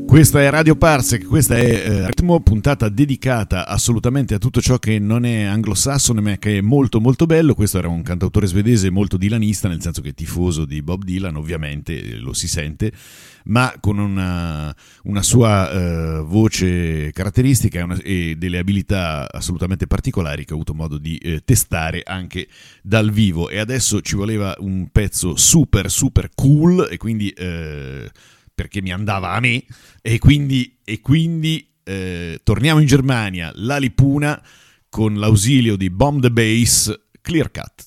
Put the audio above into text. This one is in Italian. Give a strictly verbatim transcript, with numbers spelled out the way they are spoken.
Questa è Radio Parsec, questa è eh, Ritmo, puntata dedicata assolutamente a tutto ciò che non è anglosassone ma che è molto molto bello. Questo era un cantautore svedese molto dilanista, nel senso che è tifoso di Bob Dylan, ovviamente lo si sente, ma con una, una sua eh, voce caratteristica e, una, e delle abilità assolutamente particolari che ho avuto modo di eh, testare anche dal vivo. E adesso ci voleva un pezzo super super cool, e quindi eh, perché mi andava a me, e quindi, e quindi eh, torniamo in Germania, la Lipuna, con l'ausilio di Bomb the Bass, Clear Cut.